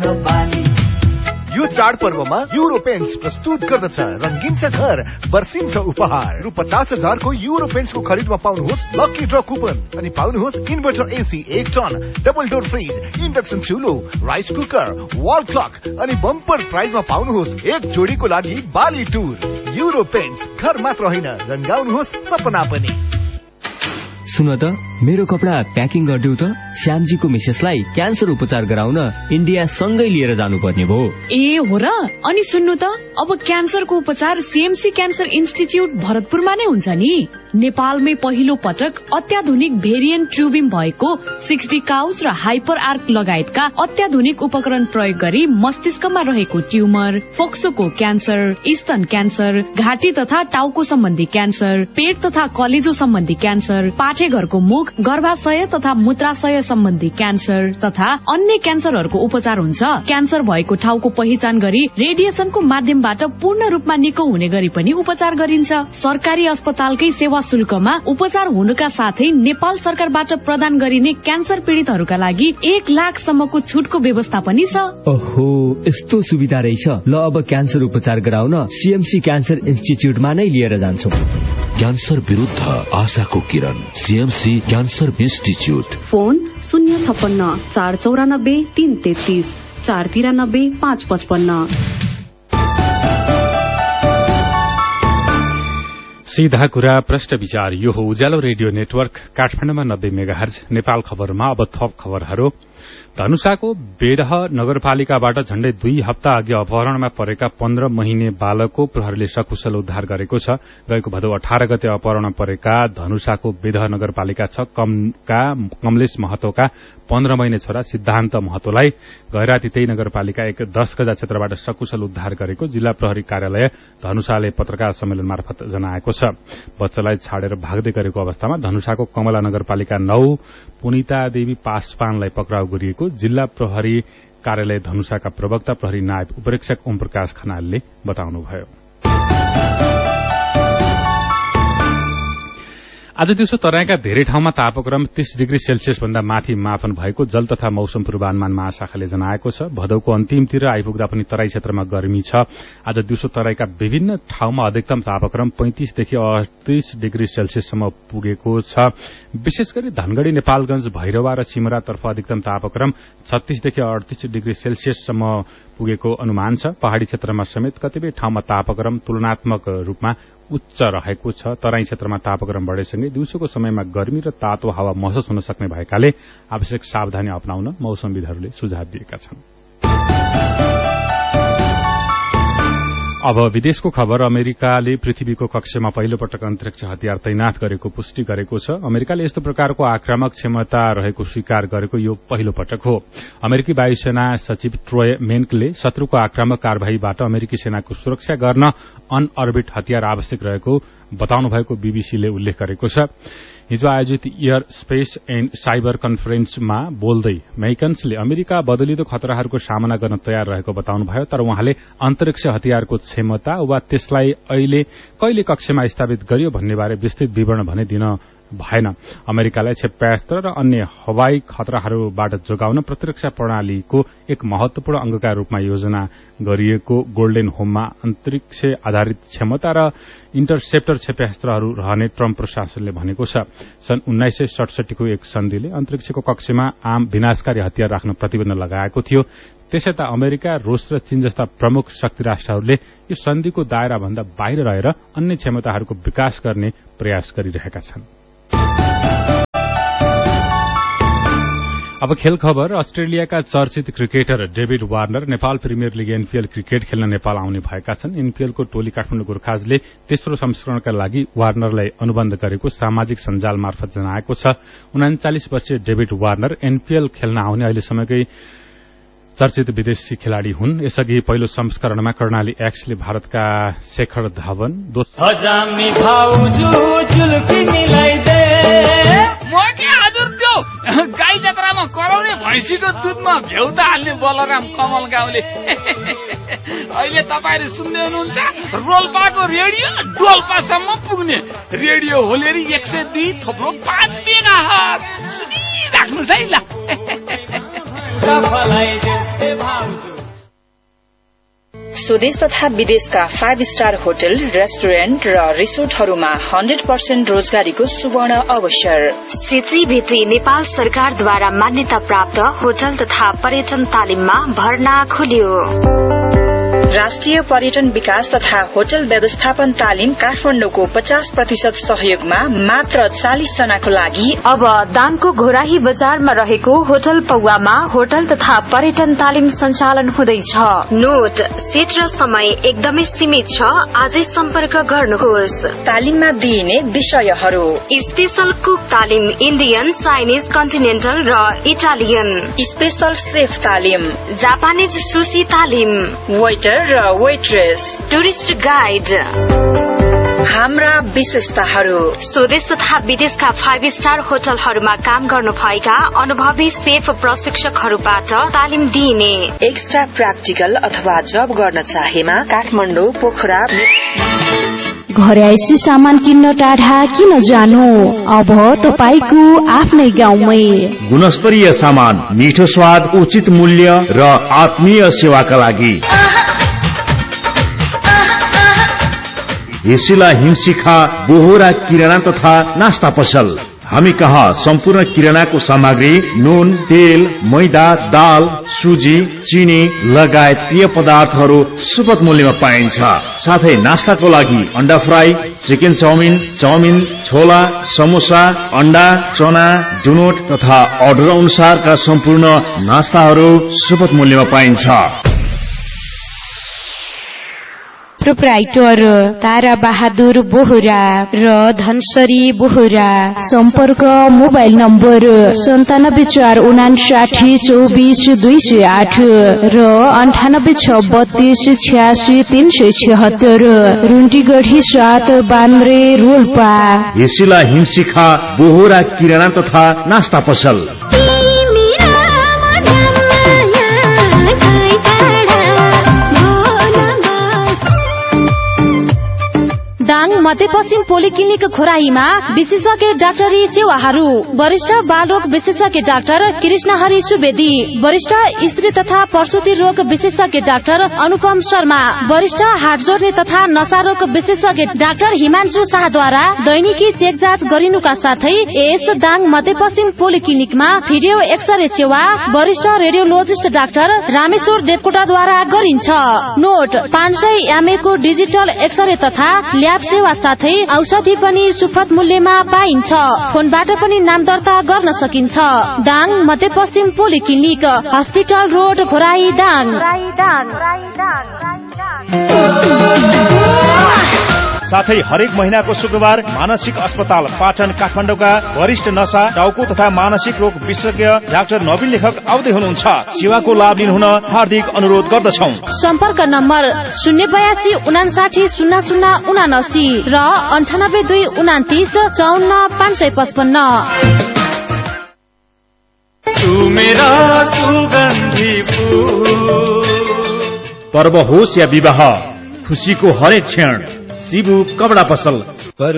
बाली। यो चाडपर्वमा युरो पेन्ट्स प्रस्तुत गर्दछ रंगीन छ घर बर्सिन्छ उपहार। रु 50,000 को युरो पेन्ट्सको खरिदमा पाउनुहोस् लकी ड्र कुपन अनि पाउनुहोस् inverter AC 1 ton, double door fridge, induction चुलो, rice cooker, wall clock अनि बम्पर प्राइजमा पाउनुहोस् एक जोडीको लागि बाली टुर। युरो पेन्ट्स घर मात्र होइन रंगाउनुहोस् सपना पनि। सुन त मेरो कपडा प्याकिङ गरिदेऊ त। श्यामजीको मिसेसलाई क्यान्सर उपचार गराउन इन्डिया सँगै लिएर जानुपर्ने भयो। ए हो र? अनि सुन्नु त अब क्यान्सरको उपचार सीएमसी क्यान्सर इन्स्टिच्युट भरतपुरमा नै हुन्छ नि। नेपालमै पहिलो पटक अत्याधुनिक भेरिएन्ट ट्युबिम भएको 60 काउस र हाइपर आर्क लगायतका अत्याधुनिक उपकरण प्रयोग गरी मस्तिष्कमा रहेको ट्युमर, फोक्सोको क्यान्सर, स्तन क्यान्सर, घाँटी तथा टाउको सम्बन्धी क्यान्सर, पेट तथा कलेजो सम्बन्धी क्यान्सर, पाठेघरको मुख, गर्भाशय तथा मूत्राशय सम्बन्धी क्यान्सर तथा अन्य क्यान्सरहरूको उपचार हुन्छ। क्यान्सर भएको ठाउँको पहिचान गरी रेडिएसनको माध्यमबाट पूर्ण रूपमा निको हुने गरी पनि उपचार गरिन्छ। सरकारी अस्पतालकै सेवा शुल्कमा उपचार हुनुका साथै नेपाल सरकारबाट प्रदान गरिने क्यान्सर पीड़ितहरूका लागि 1 लाख सम्मको छुटको व्यवस्था पनि छ। ओहो, यस्तो सुविधा रहेछ। ल अब क्यान्सर उपचार गराउन सीएमसी क्यान्सर इन्स्टिच्युटमा नै लिएर जान्छौं। क्यान्सर विरुद्ध आशाको किरण, सीएमसी क्यान्सर इन्स्टिच्युट। फोन 056 494 333 493 555। सीधा कुरा प्रश्न विचार। यो हो उज्यालो रेडियो नेटवर्क काठमाडौँमा 90 मेगाहर्ज। नेपाल खबरमा अब थप खबरहरू। धनुषाको बेडह नगरपालिकाबाट झण्डै 2 हप्ता अघि अपहरणमा परेका 15 महिने बालकको प्रहरीले सकुशल उद्धार गरेको छ। गएको भदौ 18 गते अपहरणमा परेका धनुषाको बेडह नगरपालिका 6 का कमलेश महतोका 15 महिने छोरा सिद्धान्त महतोलाई गैराती त्यही नगरपालिका 1 10 गजा क्षेत्रबाट सकुशल उद्धार गरेको जिल्ला प्रहरी कार्यालय धनुषाले पत्रकार सम्मेलन मार्फत जनाएको छ। बच्चालाई छाडेर भाग्दै गरेको अवस्थामा धनुषाको कमला नगरपालिका 9 पुनिता देवी पासवानलाई पक्राउ गरिएको जिल्ला प्रहरी कार्यालय धनुषाका प्रवक्ता प्रहरी नायब उपरीक्षक ओम प्रकाश खनालले बताउनुभयो। आज दिउँसो तराईका धेरै ठाउँमा तापक्रम 30 डिग्री सेल्सियस भन्दा माथि मापन भएको जल तथा मौसम पूर्वानुमान महाशाखाले जनाएको छ। भदौको अन्तिमतिर आइपुग्दा पनि तराई क्षेत्रमा गर्मी छ। आज दिउँसो तराईका विभिन्न ठाउँमा अधिकतम तापक्रम 35 देखि 38 डिग्री सेल्सियससम्म पुगेको छ। विशेष गरी धनगढ़ी, नेपालगंज, भैरवा र सिमरातर्फ अधिकतम तापक्रम 36 देखि 38 डिग्री सेल्सियससम्म पुगेको अनुमान छ। पहाड़ी क्षेत्रमा समेत कतिपय ठाउँमा तापक्रम तुलनात्मक रूपमा उच्च रहेको छ। तराई क्षेत्रमा तापक्रम बढेसँगै दिउँसोको समयमा गर्मी र तातो हावा महसुस हुन सक्ने भएकाले आवश्यक सावधानी अपनाउन मौसमविदहरूले सुझाव दिएका छन्। अब विदेशको खबर। अमेरिकाले पृथ्वीको कक्षमा पहिलो पटक अन्तरिक्ष हतियार तैनाथ गरेको पुष्टि गरेको छ। अमेरिकाले यस्तो प्रकारको आक्रामक क्षमता रहेको स्वीकार गरेको यो पहिलो पटक हो। अमेरिकी वायुसेना सचिव ट्रोय मेन्कले शत्रुको आक्रामक कार्यवाहीबाट अमेरिकी सेनाको सुरक्षा गर्न अन अर्बिट हतियार आवश्यक रहेको बताउनु भएको बीबीसीले उल्लेख गरेको छ। हिजो आयोजित एयर स्पेस एण्ड साइबर कन्फरेन्समा बोल्दै मैकन्सले अमेरिका बदलिदो खतराहरूको सामना गर्न तयार रहेको बताउनुभयो। तर उहाँले अन्तरिक्ष हतियारको क्षमता वा त्यसलाई अहिले कहिले कक्षमा स्थापित गरियो भन्नेबारे विस्तृत विवरण भने दिन भएन। अमेरिकालाई क्षेप्यास्त्र र अन्य हवाई खतराहरूबाट जोगाउन प्रतिरक्षा प्रणालीको एक महत्वपूर्ण अंगका रूपमा योजना गरिएको गोल्डेन होममा अन्तरिक्ष आधारित क्षमता र इन्टरसेप्टर क्षेप्यास्त्रहरू रहने ट्रम्प प्रशासनले भनेको छ। सन् 1967 को एक सन्धिले अन्तरिक्षको कक्षमा आम विनाशकारी हतियार राख्न प्रतिबन्ध लगाएको थियो। त्यसैता अमेरिका, रूस र चीन जस्ता प्रमुख शक्ति राष्ट्रहरूले यो सन्धिको दायराभन्दा बाहिर रहेर अन्य क्षमताहरूको विकास गर्ने प्रयास गरिरहेका छन्। अब खेल खबर। अस्ट्रेलियाका चर्चित cricketer David Warner Nepal premier league NPL cricket खेल्न नेपाल आउने भएका छन्। एनपीएलको टोली काठमाडौँ गोर्खाजले तेस्रो संस्करणका लागि वार्नरलाई अनुबन्ध गरेको सामाजिक सञ्जाल मार्फत जनाएको छ। 39 वर्षीय डेभिड वार्नर एनपीएल खेल्न आउने अहिलेसम्मकै चर्चित विदेशी खेलाड़ी हुन्। यसअघि पहिलो संस्करणमा कर्णाली एक्सले भारतका शेखर धवन, गाई जात्रामा कराउने भैँसीको दुधमा भ्यौता हाल्ने बलराम कमल गाउँले अहिले तपाईहरु सुन्दै हुनुहुन्छ रोल्पाको रेडियो डोल्पासम्म पुग्ने रेडियो होलेरी 102 थोप्रो 5 मेगाहर्ज सुनिराख्नुस् है ल। स्वदेश तथा विदेशका 5 स्टार होटल, रेस्टुरेन्ट र रिसोर्टहरूमा 100% रोजगारीको सुवर्ण अवसर। सिचिभित्री नेपाल सरकारद्वारा मान्यता प्राप्त होटल तथा पर्यटन तालिममा भर्ना खुल्यो। राष्ट्रिय पर्यटन विकास तथा होटल व्यवस्थापन तालिम काठमाडौँको 50% सहयोगमा मात्र 40 जनाको लागि अब दाङको घोराही बजारमा रहेको होटल पौवामा होटल तथा पर्यटन तालिम सञ्चालन हुँदैछ। नोट, सीट र समय एकदमै सीमित छ। आजै सम्पर्क गर्नुहोस्। तालिममा दिइने विषयहरू: स्पेशल कुक तालिम, इन्डियन, चाइनिज, कन्टिनेन्टल र इटालियन। स्पेशल सेफ तालिम, जापानिज सुशी तालिम, वेटर र वेट्रेस, टुरिस्ट गाइड। हाम्रा विशेषताहरू: स्वदेश तथा विदेशका 5 स्टार होटलहरूमा काम गर्नुभएका अनुभवी सेफ प्रशिक्षकहरूबाट तालिम दिइने। एक्स्ट्रा प्र्याक्टिकल अथवा जब गर्न चाहेमा काठमाडौँ, पोखरा। घरयासी सामान किन्न टाढा किन जानु, अब तपाईको आफ्नै गाउँमै। गुणस्तरीय सामान, मिठो स्वाद, उचित मूल्य र आत्मीय सेवाका लागि हिसिला हिमशिखा बोहरा किराना तथा नास्ता पसल। हामी कहाँ सम्पूर्ण किरानाको सामग्री, नुन, तेल, मैदा, दाल, सुजी, चिनी लगायत पेय पदार्थहरू सुपथ मूल्यमा पाइन्छ। साथै नास्ताको लागि अण्डा फ्राई, चिकन चाउमिन, छोला, समोसा, अण्डा, चना, डोनट तथा अर्डर अनुसारका सम्पूर्ण नास्ताहरू सुपथ मूल्यमा पाइन्छ। प्रोप्राइटर तारा बहादुर बोहरा र धनसरी बोहरा। सम्पर्क मोबाइल नम्बर 9745944208 र 9863866376। रुन्टीगढी 7 बान्द्रे रोल्पा। हिसिला हिमशिखा बोहरा किराना तथा नास्ता पसल। दाङ मध्यपश्चिम पोलिक्लिनिक घोराहीमा विशेषज्ञ डाक्टरी सेवाहरू: वरिष्ठ बालरोग विशेषज्ञ डाक्टर कृष्णहरि सुवेदी, वरिष्ठ स्त्री तथा प्रसुति रोग विशेषज्ञ डाक्टर अनुपम शर्मा, वरिष्ठ हाड जोड्ने तथा नशा रोग विशेषज्ञ डाक्टर हिमांशु शाहद्वारा दैनिकी चेक जाँच गरिनुका साथै यस दाङ मध्यपश्चिम पोलिक्लिनिकमा भिडियो एक्सरे सेवा वरिष्ठ रेडियोलोजिस्ट डाक्टर रामेश्वर देवकोटाद्वारा गरिन्छ। नोट, 500 mA को डिजिटल एक्सरे तथा ल्याब सेवा साथै औषधि पनि सुपथ मूल्यमा पाइन्छ। फोनबाट पनि नाम दर्ता गर्न सकिन्छ। दाङ मध्यपश्चिम polyclinic, hospital road, Ghorahi, Dang. साथै हरेक महिनाको शुक्रबार मानसिक अस्पताल पाटन काठमाडौँका वरिष्ठ नशा, टाउको तथा मानसिक रोग विशेषज्ञ डाक्टर नवीन लेखक आउँदै हुनुहुन्छ। सेवाको लाभ लिनुहुन हार्दिक अनुरोध गर्दछौं। सम्पर्क नम्बर 082590079 र 9829294555। पर्व होस् या विवाह, खुशीको हरेक क्षण शिबु कपडा पसल